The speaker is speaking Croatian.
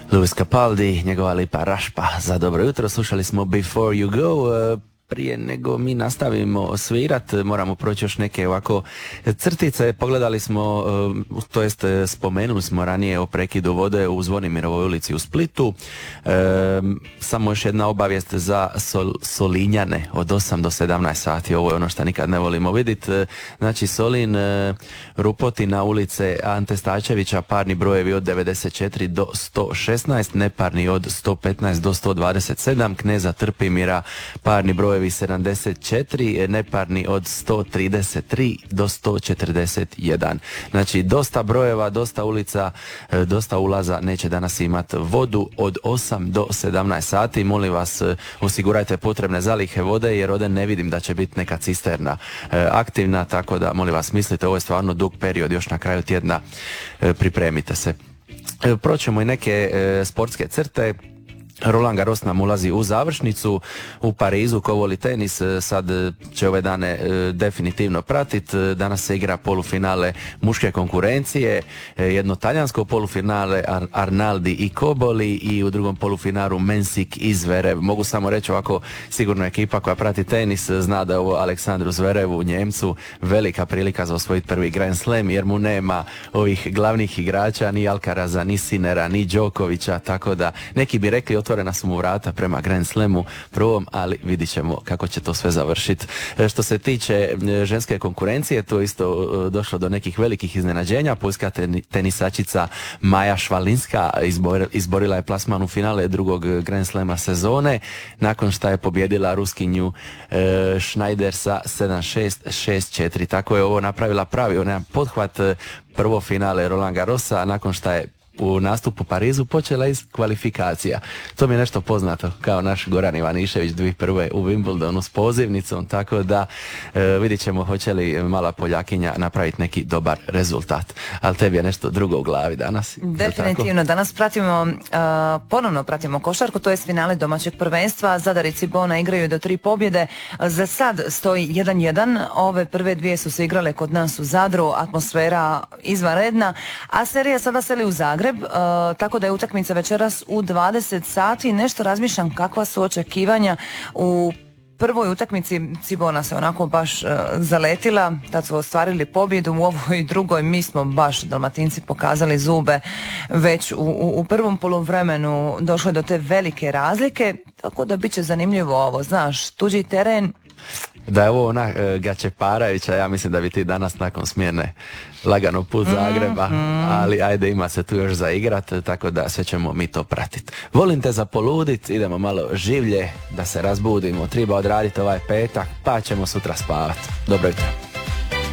Lewis Capaldi, njegova lipa Rašpa za dobro jutro. Slušali smo Before You Go. Prije nego mi nastavimo svirat, moramo proći još neke ovako crtice. Pogledali smo, to jest spomenuli smo ranije o prekidu vode u Zvonimirovoj ulici u Splitu. Samo još jedna obavijest za Solinjane od 8 do 17 sati. Ovo je ono što nikad ne volimo vidjeti. Znači Solin, Rupotina ulice Ante Stačevića, parni brojevi od 94 do 116, neparni od 115 do 127, Kneza Trpimira, parni brojevi 74, neparni od 133 do 141. Znači dosta brojeva, dosta ulica, dosta ulaza neće danas imati vodu od 8 do 17 sati. Molim vas, osigurajte potrebne zalihe vode jer ovdje ne vidim da će biti neka cisterna aktivna, tako da molim vas mislite, ovo je stvarno dug period, još na kraju tjedna pripremite se. Proćemo i neke sportske crte. Roland Garros nam ulazi u završnicu u Parizu. Ko voli tenis sad će ove dane definitivno pratiti. Danas se igra polufinale muške konkurencije, jedno talijansko polufinale Arnaldi i Koboli i u drugom polufinalu Mensik i Zverev. Mogu samo reći ovako, sigurno ekipa koja prati tenis zna da je ovo Aleksandru Zverevu, Njemcu, velika prilika za osvojiti prvi Grand Slam jer mu nema ovih glavnih igrača, ni Alcaraza, ni Sinera, ni Đokovića, tako da neki bi rekli otvorena su mu vrata prema Grand Slamu prvom, ali vidit ćemo kako će to sve završiti. Što se tiče ženske konkurencije, to isto došlo do nekih velikih iznenađenja. Poljska tenisačica Maja Švalinska izborila je plasman u finale drugog Grand Slama sezone, nakon što je pobjedila Ruskinju Schneider sa 7-6, 6-4. Tako je ovo napravila pravi onaj pothvat prvo finale Roland Garrosa, nakon što je u nastupu u Parizu počela iz kvalifikacija. To mi je nešto poznato kao naš Goran Ivanišević 2001. u Wimbledonu s pozivnicom, tako da vidit ćemo hoće li mala Poljakinja napraviti neki dobar rezultat. Ali tebi je nešto drugo u glavi danas. Definitivno, danas ponovno pratimo košarku, to je finale domaćeg prvenstva. Zadar i Cibona igraju do 3 pobjede. Za sad stoji 1-1. Ove prve dvije su se igrale kod nas u Zadru, atmosfera izvanredna, a serija sada seli u Zagreb. Tako da je utakmica večeras u 20 sati. Nešto razmišljam kakva su očekivanja. U prvoj utakmici Cibona se onako baš zaletila, tad su ostvarili pobjedu. U ovoj drugoj mi smo baš Dalmatinci pokazali zube. Već u prvom poluvremenu došlo je do te velike razlike, tako da bit će zanimljivo ovo, znaš, tuđi teren. Da je ovo ona Gačeparavića, ja mislim da bi ti danas nakon smjene lagano put Zagreba, ali ajde, ima se tu još za igrat, tako da sve ćemo mi to pratiti. Volim te za poludit, idemo malo življe da se razbudimo, treba odraditi ovaj petak, pa ćemo sutra spavati. Dobro jutro.